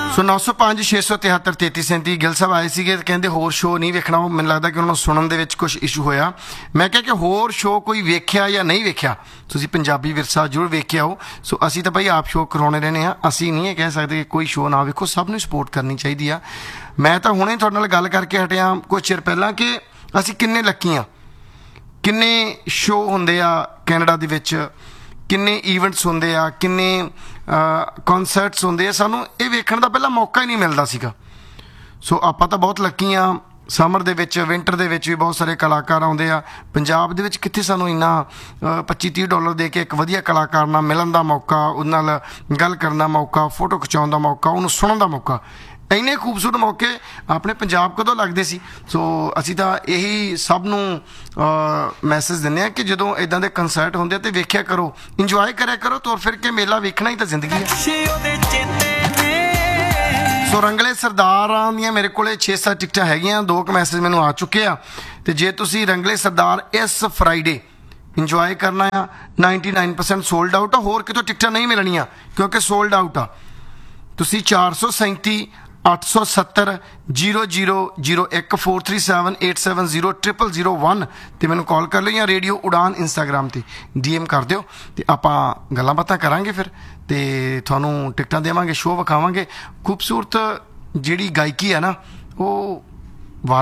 ਸੋ 905 673 3337 ਗਿੱਲ ਸਾਹਿਬ ਆਏ ਸੀਗੇ, ਕਹਿੰਦੇ ਹੋਰ ਸ਼ੋਅ ਨਹੀਂ ਵੇਖਣਾ। ਉਹ ਮੈਨੂੰ ਲੱਗਦਾ ਕਿ ਉਹਨਾਂ ਨੂੰ ਸੁਣਨ ਦੇ ਵਿੱਚ ਕੁਝ ਇਸ਼ੂ ਹੋਇਆ। ਮੈਂ ਕਿਹਾ ਕਿ ਹੋਰ ਸ਼ੋਅ ਕੋਈ ਵੇਖਿਆ ਜਾਂ ਨਹੀਂ ਵੇਖਿਆ, ਤੁਸੀਂ ਪੰਜਾਬੀ ਵਿਰਸਾ ਜ਼ਰੂਰ ਵੇਖਿਆ ਹੋ। ਸੋ ਅਸੀਂ ਤਾਂ ਭਾਈ ਆਪ ਸ਼ੋਅ ਕਰਵਾਉਣੇ ਰਹਿੰਦੇ ਹਾਂ, ਅਸੀਂ ਨਹੀਂ ਇਹ ਕਹਿ ਸਕਦੇ ਕਿ ਕੋਈ ਸ਼ੋਅ ਨਾ ਵੇਖੋ, ਸਭ ਨੂੰ ਸਪੋਰਟ ਕਰਨੀ ਚਾਹੀਦੀ ਆ। ਮੈਂ ਤਾਂ ਹੁਣੇ ਤੁਹਾਡੇ ਨਾਲ ਗੱਲ ਕਰਕੇ ਹਟਿਆ ਕੁਛ ਚਿਰ ਪਹਿਲਾਂ ਕਿ ਅਸੀਂ ਕਿੰਨੇ ਲੱਕੀ ਹਾਂ, ਕਿੰਨੇ ਸ਼ੋਅ ਹੁੰਦੇ ਆ ਕੈਨੇਡਾ ਦੇ ਵਿੱਚ, ਕਿੰਨੇ ਈਵੈਂਟਸ ਹੁੰਦੇ ਆ, ਕਿੰਨੇ ਕਨਸਰਟਸ ਹੁੰਦੇ ਆ, ਸਾਨੂੰ ਇਹ ਵੇਖਣ ਦਾ ਪਹਿਲਾਂ ਮੌਕਾ ਹੀ ਨਹੀਂ ਮਿਲਦਾ ਸੀਗਾ। ਸੋ ਆਪਾਂ ਤਾਂ ਬਹੁਤ ਲੱਕੀ ਆ। ਸਮਰ ਦੇ ਵਿੱਚ, ਵਿੰਟਰ ਦੇ ਵਿੱਚ ਵੀ ਬਹੁਤ ਸਾਰੇ ਕਲਾਕਾਰ ਆਉਂਦੇ ਆ। ਪੰਜਾਬ ਦੇ ਵਿੱਚ ਕਿੱਥੇ ਸਾਨੂੰ ਇੰਨਾ $25-30 ਦੇ ਕੇ ਇੱਕ ਵਧੀਆ ਕਲਾਕਾਰ ਨਾਲ ਮਿਲਣ ਦਾ ਮੌਕਾ, ਉਹਦੇ ਨਾਲ ਗੱਲ ਕਰਨ ਦਾ ਮੌਕਾ, ਫੋਟੋ ਖਿਚਾਉਣ ਦਾ ਮੌਕਾ, ਉਹਨੂੰ ਸੁਣਨ ਦਾ ਮੌਕਾ, ਇੰਨੇ ਖੂਬਸੂਰਤ ਮੌਕੇ ਆਪਣੇ ਪੰਜਾਬ ਕਦੋਂ ਲੱਗਦੇ ਸੀ। ਸੋ ਅਸੀਂ ਤਾਂ ਇਹੀ ਸਭ ਨੂੰ ਮੈਸੇਜ ਦਿੰਦੇ ਹਾਂ ਕਿ ਜਦੋਂ ਇੱਦਾਂ ਦੇ ਕੰਸਰਟ ਹੁੰਦੇ ਆ ਤਾਂ ਵੇਖਿਆ ਕਰੋ, ਇੰਜੋਏ ਕਰਿਆ ਕਰੋ। ਤੁਰ ਫਿਰ ਕੇ ਮੇਲਾ ਵੇਖਣਾ ਹੀ ਤਾਂ ਜ਼ਿੰਦਗੀ ਹੈ। ਸੋ ਰੰਗਲੇ ਸਰਦਾਰਾਂ ਦੀਆਂ ਮੇਰੇ ਕੋਲ 6-7 ਟਿਕਟਾਂ ਹੈਗੀਆਂ, 2 ਮੈਸੇਜ ਮੈਨੂੰ ਆ ਚੁੱਕੇ ਆ। ਅਤੇ ਜੇ ਤੁਸੀਂ ਰੰਗਲੇ ਸਰਦਾਰ ਇਸ ਫਰਾਈਡੇ ਇੰਜੋਏ ਕਰਨਾ ਆ, 99% ਸੋਲਡ ਆਊਟ ਆ, ਹੋਰ ਕਿਤੋਂ ਟਿਕਟਾਂ ਨਹੀਂ ਮਿਲਣੀਆਂ ਕਿਉਂਕਿ ਸੋਲਡ ਆਊਟ ਆ। ਤੁਸੀਂ 437 870 0001 437 870 0001 ਤੇ ਮੈਨੂੰ ਕਾਲ ਕਰ ਲਿਓ ਜਾਂ ਰੇਡੀਓ ਉਡਾਨ ਇੰਸਟਾਗ੍ਰਾਮ ਤੇ DM ਕਰ ਦਿਓ ਤੇ ਆਪਾਂ ਗੱਲਾਂ ਬਾਤਾਂ ਕਰਾਂਗੇ ਫਿਰ, ਤੇ ਤੁਹਾਨੂੰ ਟਿਕਟਾਂ ਦੇਵਾਂਗੇ, ਸ਼ੋਅ ਵਿਖਾਵਾਂਗੇ। ਖੂਬਸੂਰਤ ਜਿਹੜੀ ਗਾਇਕੀ ਹੈ ਨਾ, ਉਹ